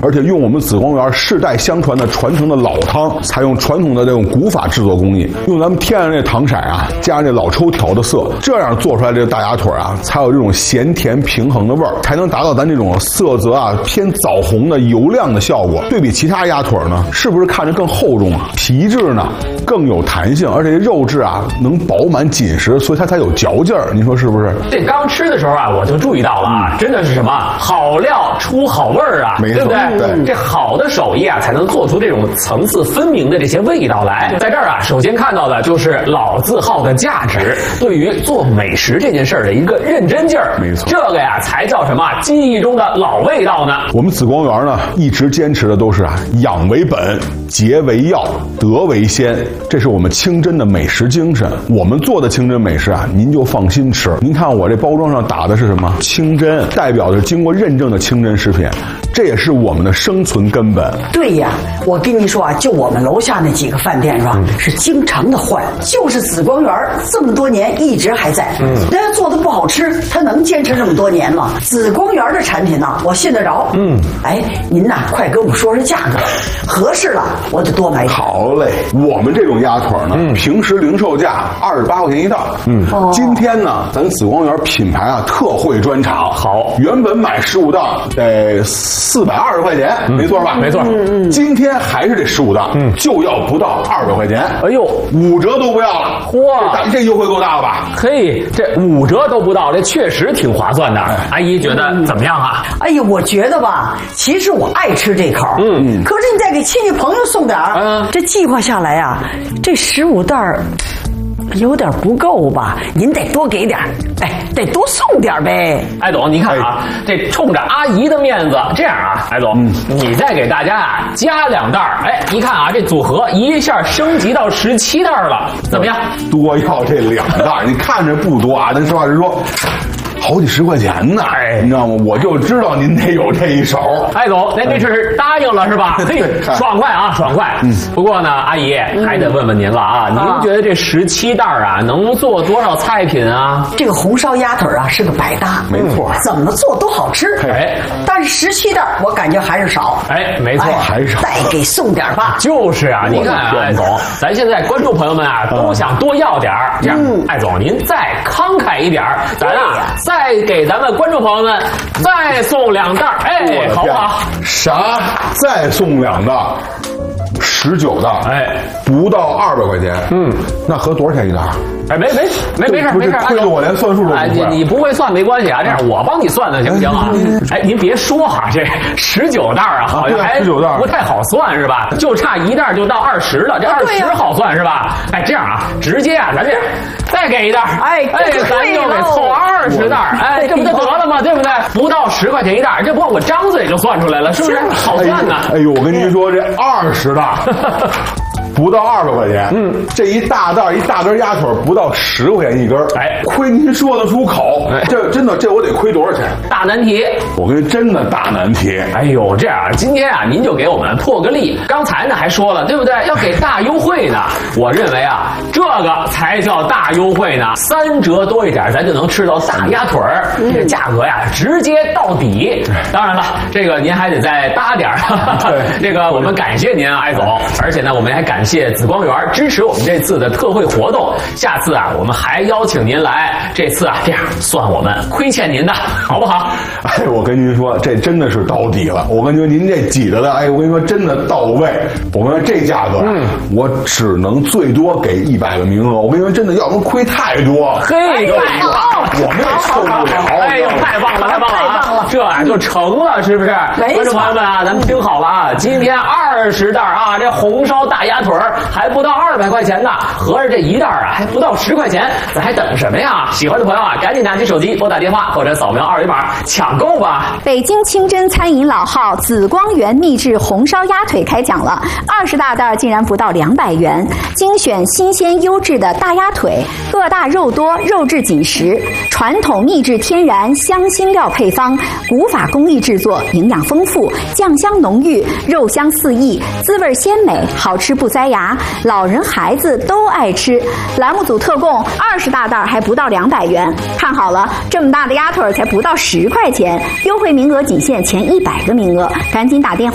而且用我们紫光园世代相传的传承的老汤，采用传统的这种古法制作工艺，用咱们天然的糖色啊，加上这老抽调的色，这样做出来这个大鸭腿啊，才有这种咸甜平衡的味儿，才能达到咱这种色泽啊偏枣红的油亮的效果。对比其他鸭腿呢，是不是看着更厚重啊？皮质呢更有弹性，而且肉质啊能饱满紧实，所以它才有嚼劲儿。您说是不是？ 这刚吃的时候啊，我就注意到了啊，真的是什么好料出好味儿啊，对不对？ 对， 这好的手艺啊，才能做出这种层次分明的这些味道来。在这儿啊，首先看到的就是老字号的价值，对于做美食这件事儿的一个认真劲儿。 没错， 这个呀才叫什么记忆中的老味道呢？ 我们紫光园呢一直坚持的都是啊养为本、节为要、德为先，这是我们清真的美食精神。我们做的清真美食啊，您就放心吃。您看我这包装上打的是什么？清真，代表的是经过认证的清真食品，这也是我们的生存根本。 对呀，我跟你说啊，就我们楼下那几个饭店是吧，是经常的换，就是紫光园这么多年一直还在。人家做的不好吃，他能坚持这么多年吗？紫光园的产品呢，我信得着。哎，您呐，快给我们说说价格，合适了我就多买一点。 好嘞，我们这种鸭腿呢，平时零售价28块钱一袋。今天呢，咱紫光园品牌啊特惠专场，好，原本买15袋得420块钱，没错吧？ 没错。 今天还是这15袋，就要不到200块钱。 哎呦 ，5折都不要了。 嚯， 这优惠够大了吧？ 嘿，这5折都不到，这确实挺划算的。阿姨觉得怎么样啊？ 哎呀，我觉得吧，其实我爱吃这口，可是你再给亲戚朋友送点儿，这计划下来啊，这15袋儿有点不够吧？您得多给点儿，哎，得多送点儿呗。 艾总，你看啊，这冲着阿姨的面子，这样啊，艾总，你再给大家啊加2袋儿，哎，你看啊，这组合一下升级到17袋了，怎么样？ 多要这2袋，你看着不多啊，但实话实说。好几十块钱呢，哎，你知道吗？我就知道您得有这一手。 艾总，您这是答应了是吧？嘿，爽快啊，爽快。不过呢，阿姨还得问问您了啊，您觉得这17袋啊能做多少菜品啊？ 这个红烧鸭腿啊是个百搭， 没错， 怎么做都好吃。 哎， 但是17袋我感觉还是少。 哎，没错， 还是少。 再给送点吧。 就是啊，你看啊，艾总，咱现在观众朋友们啊都想多要点儿，这样，艾总您再慷慨一点儿，咱啊再给咱们观众朋友们再送2袋，哎，好不好？ 啥？再送2袋？19袋， 哎， 不到200块钱。那合多少钱一袋？ 哎，没事， 亏了我连算数都不会。 哎，你不会算没关系啊，这样我帮你算算行不行啊？哎，您别说哈，这19袋啊，好像还 19袋不太好算是吧？就差1袋就到20了，这20好算是吧？哎，这样啊，直接啊，咱这再给1袋，哎，咱就给凑20袋，哎，这不就得了吗？对不对？不到10块钱一袋，这不我张嘴就算出来了，是不是？好算呢。 哎呦，我跟您说，这20袋。不到200块钱，这一大根鸭腿不到10块钱一根，哎，亏您说得出口，这真的这我得亏多少钱？ 大难题， 我跟真的大难题。 哎呦，这样今天啊，您就给我们破个例。刚才呢还说了，对不对？要给大优惠呢。我认为啊，这个才叫大优惠呢，3折多一点，咱就能吃到大鸭腿儿，这价格呀直接到底。当然了，这个您还得再搭点儿。这个我们感谢您啊，艾总，而且呢，我们还感谢紫光园支持我们这次的特惠活动。下次啊，我们还邀请您来。这次啊，这样算我们亏欠您的，好不好？ 哎，我跟您说，这真的是到底了。我跟您说，您这挤着的，哎，我跟您说，真的到位。我跟你说，这价格，我只能最多给100个名额。我跟你说，真的，要不亏太多。 嘿， 我们也受不了。 哎呦，太棒了，太棒了啊！这啊就成了，是不是？观众朋友们啊，咱们听好了啊，今天20袋啊，这红烧大鸭腿还不到200块钱呢，合着这1袋啊还不到10块钱，咱还等什么呀？喜欢的朋友啊，赶紧拿起手机拨打电话或者扫描2维码抢购吧！ 北京清真餐饮老号紫光园秘制红烧鸭腿开讲了，20大袋竟然不到200元，精选新鲜优质的大鸭腿，个大肉多，肉质紧实，传统秘制天然香辛料配方，古法工艺制作，营养丰富，酱香浓郁，肉香四溢，滋味鲜美，好吃不塞牙，老人孩子都爱吃。栏目组特供20大袋还不到200元，看好了，这么大的鸭腿才不到10块钱，优惠名额仅限前100个名额，赶紧打电话。